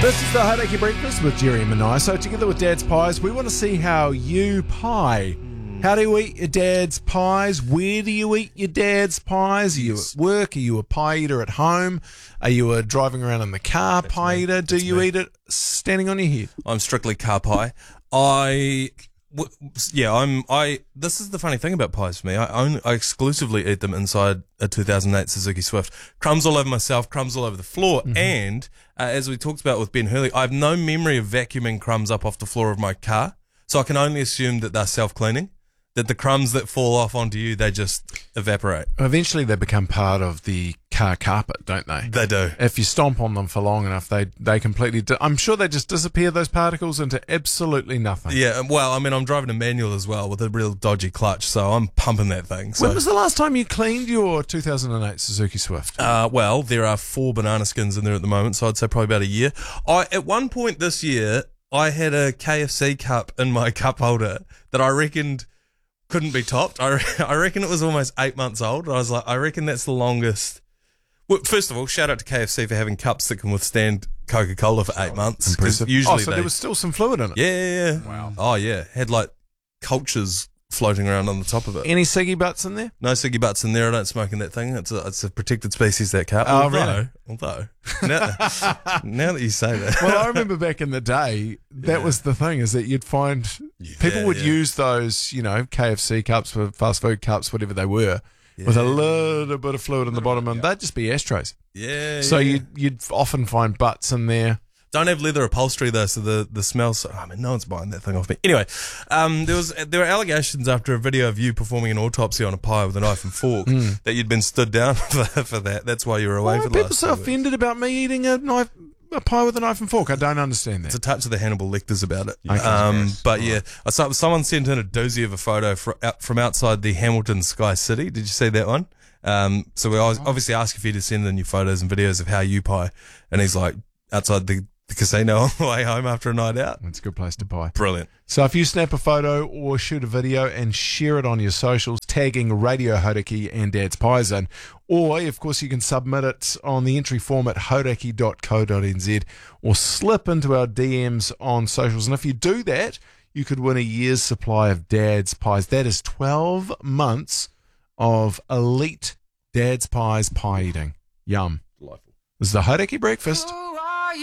This is the Hodaki Breakfast with Jerry and Manai. So together with Dad's Pies, we want to see how you pie. How do you eat your dad's pies? Where do you eat your dad's pies? Are you at work? Are you a pie eater at home? Are you a driving around in the car pie eater? Do you eat it standing on your head? I'm strictly car pie. This is the funny thing about pies for me. I exclusively eat them inside a 2008 Suzuki Swift. Crumbs all over myself, crumbs all over the floor. Mm-hmm. And as we talked about with Ben Hurley, I have no memory of vacuuming crumbs up off the floor of my car. So I can only assume that they're self-cleaning. That the crumbs that fall off onto you, they just evaporate. Eventually they become part of the car carpet, don't they? They do. If you stomp on them for long enough, they completely... I'm sure they just disappear, those particles, into absolutely nothing. Yeah, well, I mean, I'm driving a manual as well with a real dodgy clutch, so I'm pumping that thing. So. When was the last time you cleaned your 2008 Suzuki Swift? Well, there are 4 banana skins in there at the moment, so I'd say probably about a year. At one point this year, I had a KFC cup in my cup holder that I reckoned... couldn't be topped. I reckon it was almost 8 months old. I was like, I reckon that's the longest. Well, first of all, shout out to KFC for having cups that can withstand Coca-Cola for 8 months. Impressive. Usually so there was still some fluid in it. Yeah. Wow. Oh yeah, had like cultures floating around on the top of it. Any ciggy butts in there? No ciggy butts in there. I don't smoke in that thing. It's a protected species, that cup. Oh, really? Although now that you say that. Well, I remember back in the day, that was the thing, is that you'd find people would use those, KFC cups, or fast food cups, whatever they were, with a little bit of fluid in the bottom, and they'd just be ashtrays. Yeah. So you'd often find butts in there. Don't have leather upholstery though, so the smell. No one's buying that thing off me. Anyway, there were allegations after a video of you performing an autopsy on a pie with a knife and fork that you'd been stood down for that. That's why you were away for the last. People so offended about me eating a pie with a knife and fork. I don't understand that. It's a touch of the Hannibal Lecters about it. Okay. Someone sent in a doozy of a photo from outside the Hamilton Sky City. Did you see that one? So we obviously asked if you to send in your photos and videos of how you pie, and he's like outside the casino on the way home after a night out. It's a good place to pie. Brilliant. So if you snap a photo or shoot a video and share it on your socials, tagging Radio Hodaki and Dad's Pies in, or of course you can submit it on the entry form at hodaki.co.nz or slip into our DMs on socials. And if you do that, you could win a year's supply of Dad's Pies. That is 12 months of elite Dad's Pies pie eating. Yum. Delightful. This is the Hodaki Breakfast.